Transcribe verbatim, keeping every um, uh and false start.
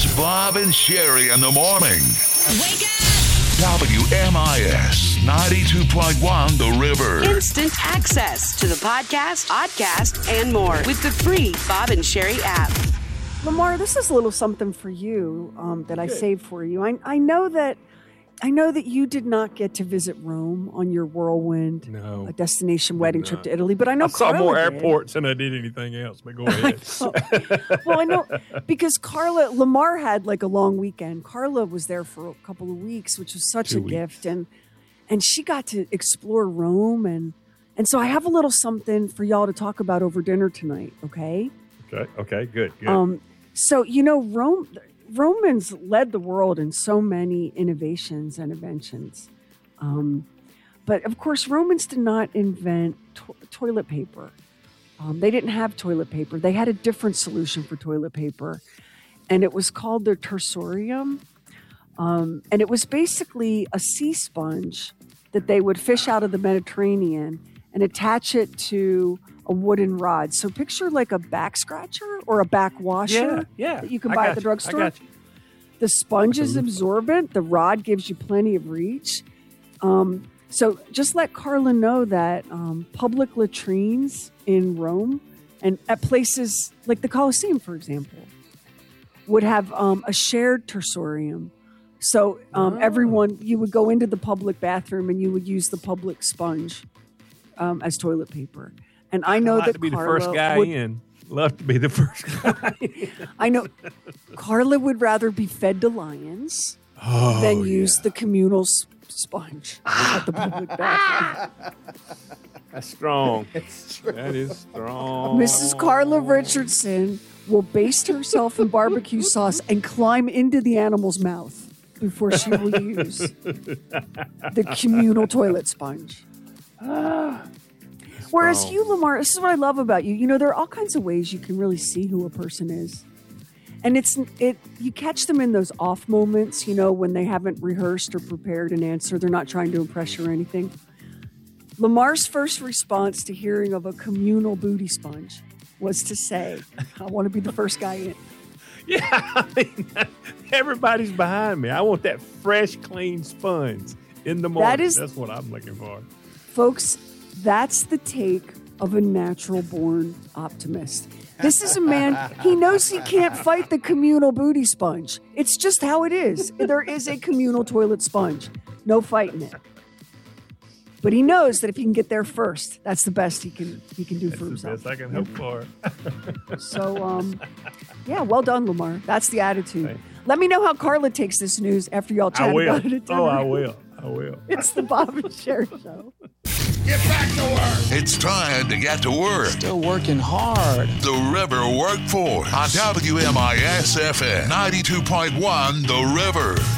It's Bob and Sherry in the morning. Wake up! W M I S ninety-two point one The River. Instant access to the podcast, podcast, and more with the free Bob and Sherry app. Lamar, this is a little something for you um, that I saved for you. I, I know that I know that you did not get to visit Rome on your whirlwind No. a destination wedding No. trip to Italy, but I know I saw Carla more did. airports than I did anything else, but go ahead. Oh. Well, I know because Carla, Lamar had like a long weekend. Carla was there for a couple of weeks, which was such Two a weeks. gift, and and she got to explore Rome, and and so I have a little something for y'all to talk about over dinner tonight. Okay. Okay, okay, good, good. Um. So you know, Rome. Romans led the world in so many innovations and inventions. Um, but of course, Romans did not invent to- toilet paper. Um, they didn't have toilet paper. They had a different solution for toilet paper, and it was called the tersorium. Um, and it was basically a sea sponge that they would fish out of the Mediterranean and attach it to a wooden rod. So picture like a back scratcher or a back washer yeah, yeah. that you can I buy got at the you, drugstore. I got you. The sponge is absorbent. The rod gives you plenty of reach. Um, so just let Carla know that um, public latrines in Rome and at places like the Colosseum, for example, would have um, a shared tersorium. So um, Oh. everyone, you would go into the public bathroom and you would use the public sponge um, as toilet paper. And I know I'd like that to be Carla the first guy would, in. Love to be the first guy. I know Carla would rather be fed to lions Oh, than use the communal s- sponge at the public bathroom. That's strong. That is strong. Missus Carla Richardson will baste herself in barbecue sauce and climb into the animal's mouth before she will use the communal toilet sponge. Whereas strong. you, Lamar, this is what I love about you. You know, there are all kinds of ways you can really see who a person is. And it's it you catch them in those off moments, you know, when they haven't rehearsed or prepared an answer. They're not trying to impress you or anything. Lamar's first response to hearing of a communal booty sponge was to say, I want to be the first guy in. Yeah, I mean, everybody's behind me. I want that fresh, clean sponge in the morning. That is- That's what I'm looking for. Folks, that's the take of a natural-born optimist. This is a man, he knows he can't fight the communal booty sponge. It's just how it is. There is a communal toilet sponge. No fighting it. But he knows that if he can get there first, that's the best he can he can do for That's the himself. best I can hope for. So, um, yeah, well done, Lamar. That's the attitude. Thanks. Let me know how Carla takes this news after y'all I chat will. about it at dinner. Oh, I will. I will. It's the Bob and Sherry Show. Get back to work. It's time to get to work. Still working hard. The River Workforce on W M I S F M ninety-two point one The River.